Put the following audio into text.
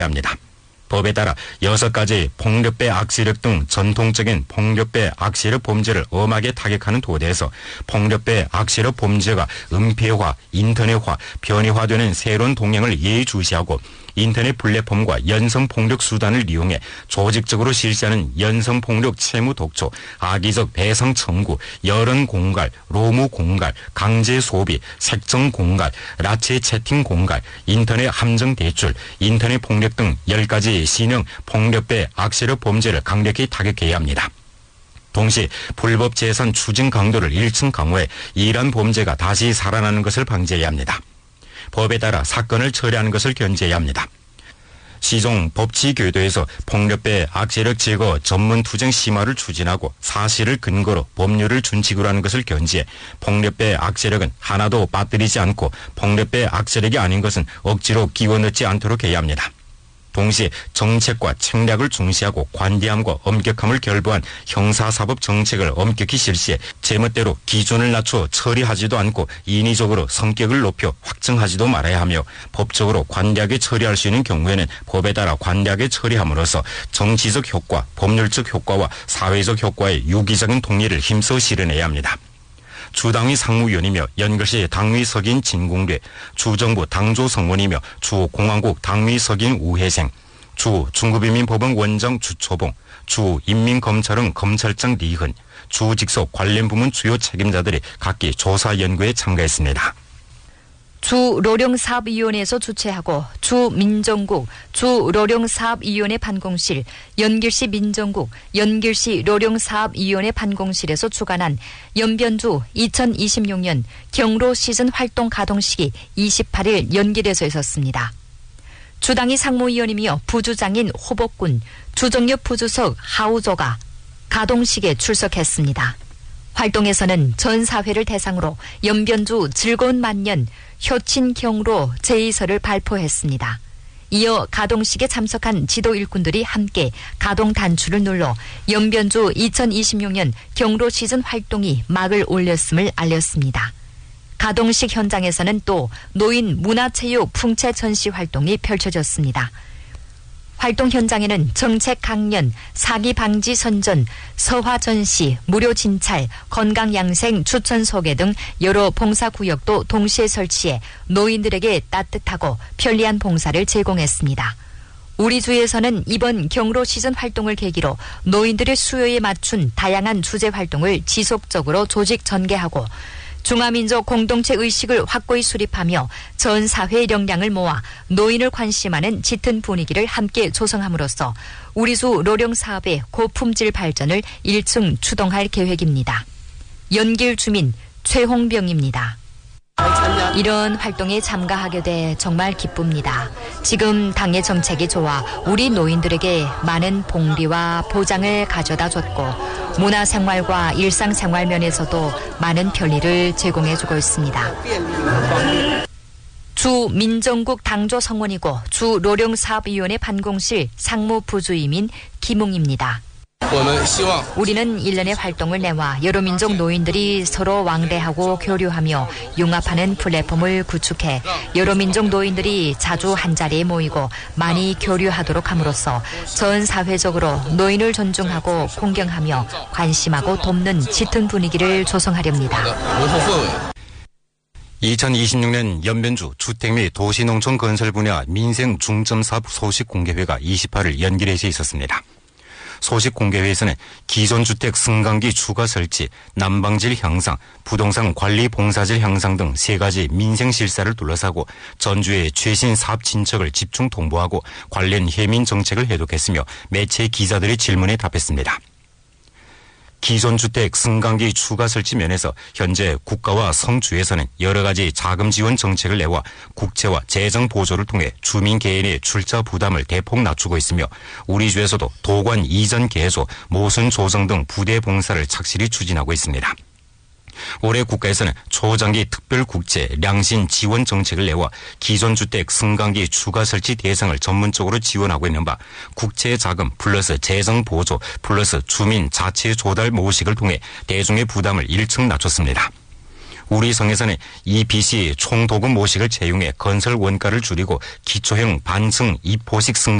합니다. 법에 따라 6가지 폭력배 악시력 등 전통적인 폭력배 악시력 범죄를 엄하게 타격하는 도대에서 폭력배 악시력 범죄가 은폐화, 인터넷화, 변이화되는 새로운 동향을 예의주시하고 인터넷 플랫폼과 연성폭력 수단을 이용해 조직적으로 실시하는 연성폭력 채무 독초, 악의적 배상 청구, 여론 공갈, 로무 공갈, 강제 소비, 색정 공갈, 라체 채팅 공갈, 인터넷 함정 대출, 인터넷 폭력 등 10가지 신형 폭력배 악시력 범죄를 강력히 타격해야 합니다. 동시에 불법 재산 추징 강도를 1층 강화해 이러한 범죄가 다시 살아나는 것을 방지해야 합니다. 법에 따라 사건을 처리하는 것을 견제해야 합니다. 시종 법치교도에서 폭력배 악시력 제거 전문 투쟁 심화를 추진하고 사실을 근거로 법률을 준칙으로 하는 것을 견지해 폭력배 악시력은 하나도 빠뜨리지 않고 폭력배 악시력이 아닌 것은 억지로 끼워 넣지 않도록 해야 합니다. 동시에 정책과 책략을 중시하고 관대함과 엄격함을 결부한 형사사법 정책을 엄격히 실시해 제멋대로 기준을 낮춰 처리하지도 않고 인위적으로 성격을 높여 확정하지도 말아야 하며 법적으로 관대하게 처리할 수 있는 경우에는 법에 따라 관대하게 처리함으로써 정치적 효과, 법률적 효과와 사회적 효과의 유기적인 통일을 힘써 실현해야 합니다. 주당위 상무위원이며 연결시 당위 석인 진공래, 주정부 당조 성원이며 주공화국 당위 석인 우혜생, 주 중국인민법원 원장 주초봉, 주 인민검찰청 검찰장 리흔, 주 직속 관련 부문 주요 책임자들이 각기 조사 연구에 참가했습니다. 주 로령사업위원회에서 주최하고 주 민정국, 주 로령사업위원회 반공실, 연길시 민정국, 연길시 로령사업위원회 반공실에서 주관한 연변주 2026년 경로 시즌 활동 가동식이 28일 연길에서 있었습니다. 주당위 상무위원이며 부주장인 호복군, 주정엽 부주석 하우조가 가동식에 출석했습니다. 활동에서는 전 사회를 대상으로 연변주 즐거운 만년 효친경로 제의서를 발표했습니다. 이어 가동식에 참석한 지도 일꾼들이 함께 가동 단추를 눌러 연변주 2026년 경로 시즌 활동이 막을 올렸음을 알렸습니다. 가동식 현장에서는 또 노인 문화체육 풍채 전시 활동이 펼쳐졌습니다. 활동 현장에는 정책 강연, 사기 방지 선전, 서화 전시, 무료 진찰, 건강 양생 추천 소개 등 여러 봉사 구역도 동시에 설치해 노인들에게 따뜻하고 편리한 봉사를 제공했습니다. 우리 주에서는 이번 경로 시즌 활동을 계기로 노인들의 수요에 맞춘 다양한 주제 활동을 지속적으로 조직 전개하고 중화민족 공동체 의식을 확고히 수립하며 전 사회의 역량을 모아 노인을 관심하는 짙은 분위기를 함께 조성함으로써 우리수 로령 사업의 고품질 발전을 1층 추동할 계획입니다. 연길 주민 최홍병입니다. 이런 활동에 참가하게 돼 정말 기쁩니다. 지금 당의 정책이 좋아 우리 노인들에게 많은 복리와 보장을 가져다 줬고 문화생활과 일상생활 면에서도 많은 편리를 제공해주고 있습니다. 주 민정국 당조 성원이고 주 로령사업위원회 반공실 상무부주임인 김웅입니다. 우리는 일련의 활동을 내와 여러 민족 노인들이 서로 왕래하고 교류하며 융합하는 플랫폼을 구축해 여러 민족 노인들이 자주 한자리에 모이고 많이 교류하도록 함으로써 전 사회적으로 노인을 존중하고 공경하며 관심하고 돕는 짙은 분위기를 조성하렵니다. 2026년 연변주 주택 및 도시농촌 건설 분야 민생 중점사업 소식 공개회가 28일 연길에서 있었습니다. 소식 공개회에서는 기존 주택 승강기 추가 설치, 난방질 향상, 부동산 관리 봉사질 향상 등 3가지 민생 실사를 둘러싸고 전주의 최신 사업 진척을 집중 통보하고 관련 해민 정책을 해독했으며 매체 기자들의 질문에 답했습니다. 기존 주택 승강기 추가 설치 면에서 현재 국가와 성주에서는 여러 가지 자금 지원 정책을 내와 국채와 재정 보조를 통해 주민 개인의 출자 부담을 대폭 낮추고 있으며 우리 주에서도 도관 이전 개소, 모순 조정 등 부대 봉사를 착실히 추진하고 있습니다. 올해 국가에서는 초장기 특별국채 량신 지원 정책을 내와 기존 주택 승강기 추가 설치 대상을 전문적으로 지원하고 있는 바 국채 자금 플러스 재정 보조 플러스 주민 자체 조달 모식을 통해 대중의 부담을 1층 낮췄습니다. 우리 성에서는 EPC 총도금 모식을 채용해 건설 원가를 줄이고 기초형 반승 입포식 승